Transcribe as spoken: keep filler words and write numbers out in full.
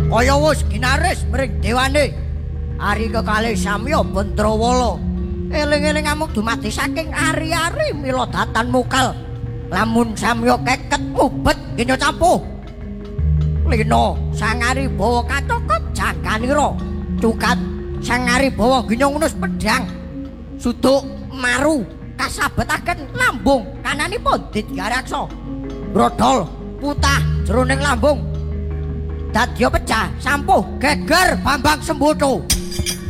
kaya wis ginaris mring dewane. Ari kekalih samya Bendrawala. Eling-eling amuk dumadi saking ari-ari mila datan mukal. Lamun samya keket mubet genya campuh. Lina sangari bawa kacokot jangkanira. Cukat sangari bawa ginyongunus pedang. Suduk maru kasabetaken lambung kananipun Ditgaraksa. Brodol putah jroning lambung. Dadya pecah sampuh geger Bambang Semboto.